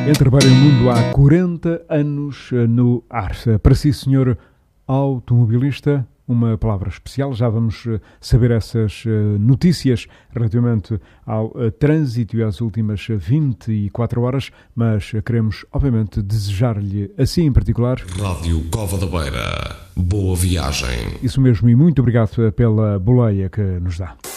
Entre Beira e o Mundo há 40 anos no ar. Para si, senhor automobilista, uma palavra especial. Já vamos saber essas notícias relativamente ao trânsito e às últimas 24 horas, mas queremos, obviamente, desejar-lhe, assim em particular... Rádio Cova da Beira. Boa viagem. Isso mesmo, e muito obrigado pela boleia que nos dá.